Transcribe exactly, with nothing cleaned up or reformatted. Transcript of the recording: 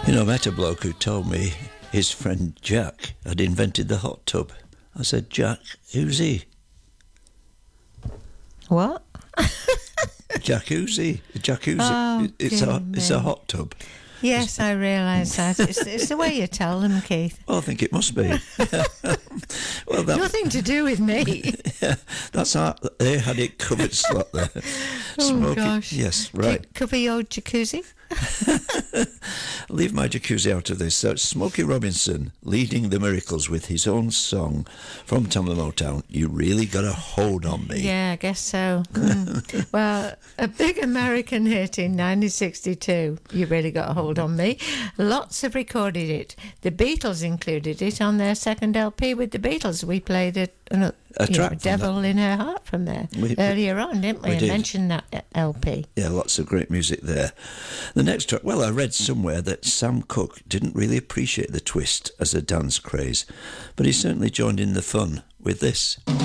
You know, I met a bloke who told me his friend Jack had invented the hot tub. I said, Jack, who's he? What? Jacuzzi. Jacuzzi. Oh, it's a it's a hot tub. Yes, I realise that. It's, it's the way you tell them, Keith. Well, I think it must be. Well, that, Nothing to do with me. yeah, that's how they had it covered slot there. Oh, Smoky, gosh. yes, Do you right. cover your jacuzzi? Leave my jacuzzi out of this. So Smokey Robinson leading the Miracles with his own song from Tom of the Motown, You Really Got a Hold on Me. Yeah, I guess so. Mm. Well, a big American hit in nineteen sixty-two, You Really Got a Hold on Me. Lots have recorded it. The Beatles included it on their second L P with the Beatles. We played it, uh, A you track know, from Devil that. in Her Heart from there We- earlier on, didn't we? we I did. mentioned that L P. Yeah, lots of great music there. The next track, well, I read somewhere that Sam Cooke didn't really appreciate the twist as a dance craze, but he certainly joined in the fun with this.